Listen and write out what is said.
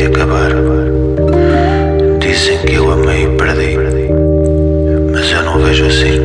de acabar. Dizem que eu amei e perdi, mas eu não vejo assim.